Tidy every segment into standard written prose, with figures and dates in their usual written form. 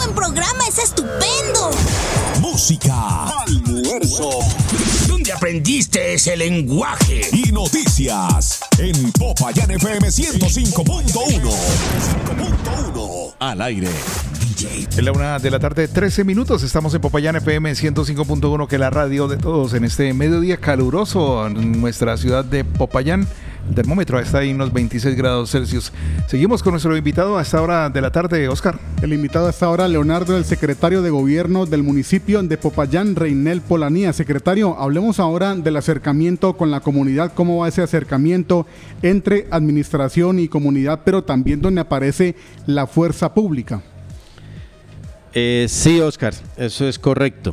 buen programa, es estupendo. Música, almuerzo, ¿dónde aprendiste ese lenguaje? Y noticias en Popayán FM 105.1. Al aire. Es la 1:13 p.m. Estamos en Popayán FM 105.1, que es la radio de todos en este mediodía caluroso en nuestra ciudad de Popayán. El termómetro está ahí en unos 26 grados Celsius. Seguimos con nuestro invitado a esta hora de la tarde, Oscar. El invitado a esta hora, Leonardo, el secretario de Gobierno del municipio de Popayán, Reinel Polanía. Secretario, hablemos ahora del acercamiento con la comunidad. ¿Cómo va ese acercamiento entre administración y comunidad, pero también donde aparece la fuerza pública? Sí, Oscar, eso es correcto.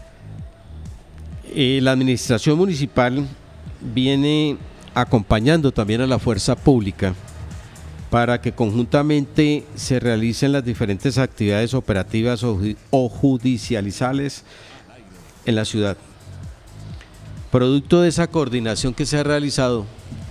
La administración municipal viene acompañando también a la fuerza pública para que conjuntamente se realicen las diferentes actividades operativas o judicializales en la ciudad. Producto de esa coordinación que se ha realizado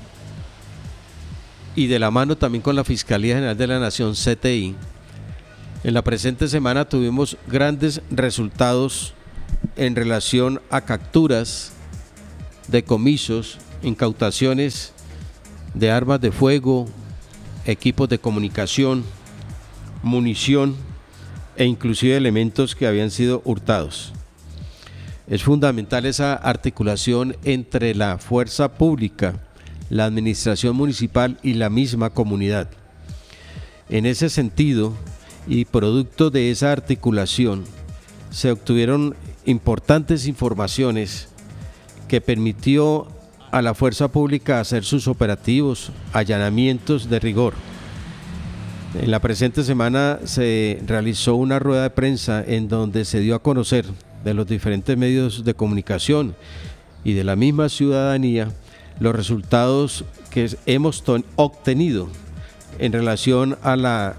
y de la mano también con la Fiscalía General de la Nación, CTI, en la presente semana tuvimos grandes resultados en relación a capturas, decomisos, incautaciones de armas de fuego, equipos de comunicación, munición e inclusive elementos que habían sido hurtados. Es fundamental esa articulación entre la fuerza pública, la administración municipal y la misma comunidad. En ese sentido, y producto de esa articulación, se obtuvieron importantes informaciones que permitió a la fuerza pública hacer sus operativos, allanamientos de rigor. En la presente semana se realizó una rueda de prensa en donde se dio a conocer de los diferentes medios de comunicación y de la misma ciudadanía los resultados que hemos obtenido en relación al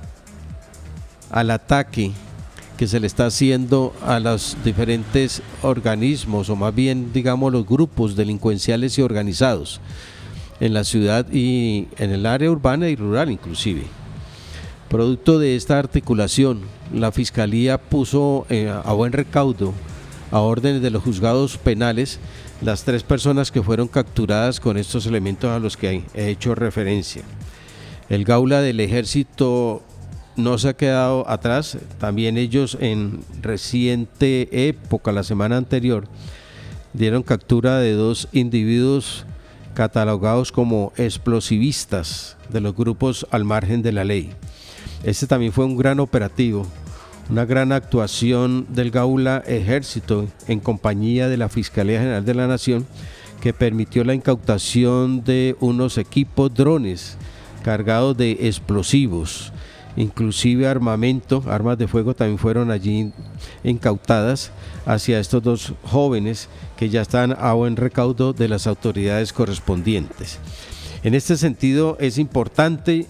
ataque que se le está haciendo a los diferentes organismos, o más bien, digamos, los grupos delincuenciales y organizados en la ciudad y en el área urbana y rural inclusive. Producto de esta articulación, la Fiscalía puso a buen recaudo, a órdenes de los juzgados penales, las 3 personas que fueron capturadas con estos elementos a los que he hecho referencia. El Gaula del Ejército no se ha quedado atrás, también ellos en reciente época, la semana anterior, dieron captura de 2 individuos catalogados como explosivistas de los grupos al margen de la ley. Este también fue un gran operativo, una gran actuación del Gaula Ejército en compañía de la Fiscalía General de la Nación, que permitió la incautación de unos equipos drones cargados de explosivos. Inclusive armamento, armas de fuego también fueron allí incautadas hacia estos 2 jóvenes que ya están a buen recaudo de las autoridades correspondientes. En este sentido es importante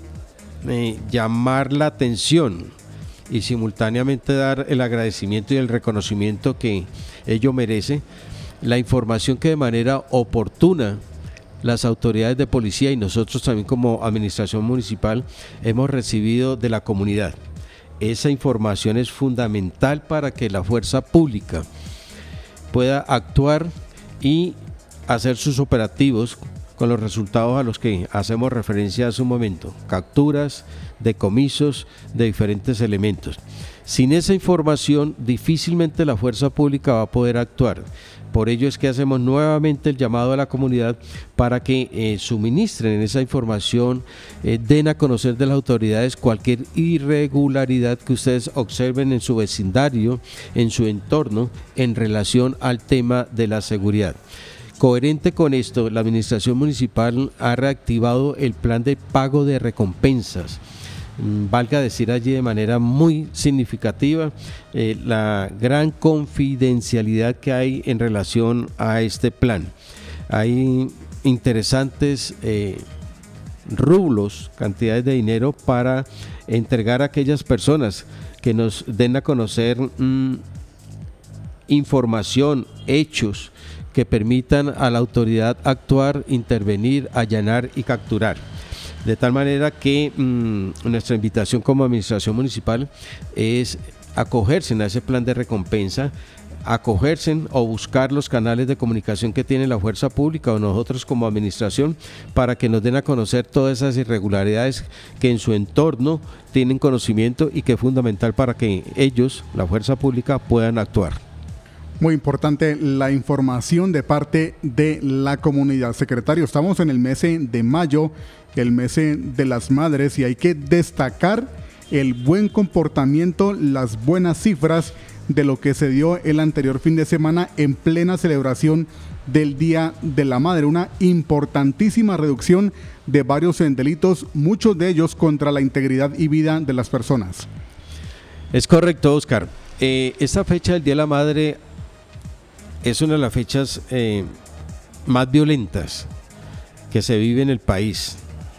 llamar la atención y simultáneamente dar el agradecimiento y el reconocimiento que ello merece, la información que de manera oportuna las autoridades de policía y nosotros también como administración municipal hemos recibido de la comunidad. Esa información es fundamental para que la fuerza pública pueda actuar y hacer sus operativos con los resultados a los que hacemos referencia hace un momento: capturas, decomisos de diferentes elementos. Sin esa información difícilmente la fuerza pública va a poder actuar. Por ello es que hacemos nuevamente el llamado a la comunidad para que suministren esa información, den a conocer de las autoridades cualquier irregularidad que ustedes observen en su vecindario, en su entorno, en relación al tema de la seguridad. Coherente con esto, la administración municipal ha reactivado el plan de pago de recompensas. Valga decir allí de manera muy significativa la gran confidencialidad que hay en relación a este plan. Hay interesantes rublos, cantidades de dinero para entregar a aquellas personas que nos den a conocer información, hechos que permitan a la autoridad actuar, intervenir, allanar y capturar. De tal manera que nuestra invitación como administración municipal es acogerse a ese plan de recompensa, acogerse o buscar los canales de comunicación que tiene la fuerza pública o nosotros como administración para que nos den a conocer todas esas irregularidades que en su entorno tienen conocimiento y que es fundamental para que ellos, la fuerza pública, puedan actuar. Muy importante la información de parte de la comunidad. Secretario, estamos en el mes de mayo, el mes de las madres, y hay que destacar el buen comportamiento, las buenas cifras de lo que se dio el anterior fin de semana en plena celebración del Día de la Madre. Una importantísima reducción de varios delitos, muchos de ellos contra la integridad y vida de las personas. Es correcto, Oscar. Esta fecha del Día de la Madre es una de las fechas más violentas que se vive en el país.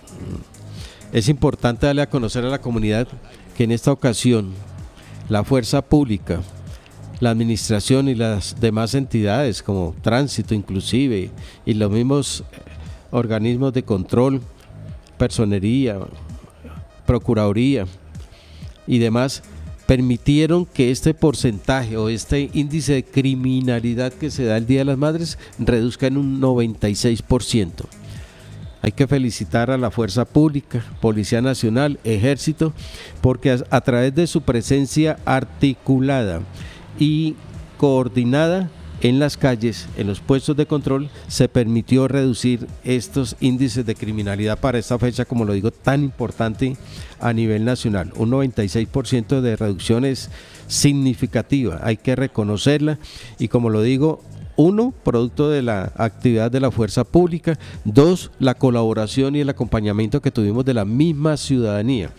Es importante darle a conocer a la comunidad que en esta ocasión la fuerza pública, la administración y las demás entidades como Tránsito inclusive y los mismos organismos de control, Personería, Procuraduría y demás, permitieron que este porcentaje o este índice de criminalidad que se da el Día de las Madres reduzca en un 96%. Hay que felicitar a la Fuerza Pública, Policía Nacional, Ejército, porque a través de su presencia articulada y coordinada en las calles, en los puestos de control, se permitió reducir estos índices de criminalidad para esta fecha, como lo digo, tan importante a nivel nacional. Un 96% de reducción es significativa, hay que reconocerla y, como lo digo, uno, producto de la actividad de la fuerza pública; dos, la colaboración y el acompañamiento que tuvimos de la misma ciudadanía.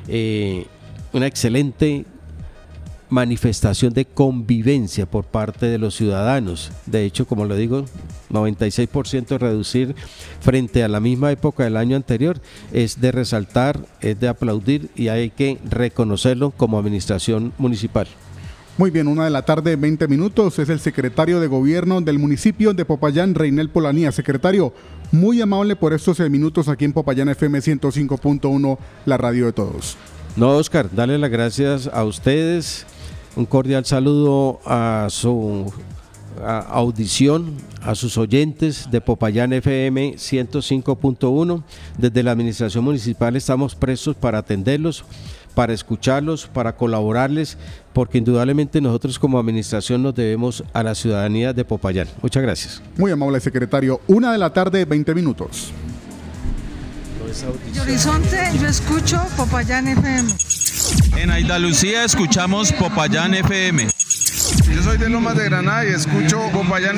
Una excelente manifestación de convivencia por parte de los ciudadanos. De hecho, como lo digo, 96% reducir frente a la misma época del año anterior es de resaltar, es de aplaudir y hay que reconocerlo como administración municipal. Muy bien, 1:00 p.m, 20 minutos. Es el secretario de Gobierno del municipio de Popayán, Reinel Polanía. Secretario, muy amable por estos minutos aquí en Popayán FM 105.1, la radio de todos. No, Oscar, darle las gracias a ustedes. Un cordial saludo a su audición, a sus oyentes de Popayán FM 105.1. Desde la administración municipal estamos prestos para atenderlos, para escucharlos, para colaborarles, porque indudablemente nosotros como administración nos debemos a la ciudadanía de Popayán. Muchas gracias. Muy amable, secretario. 1:00 p.m, 20 minutos. De Horizonte yo escucho Popayán FM. En Andalucía escuchamos Popayán FM. Yo soy de Lomas de Granada y escucho Popayán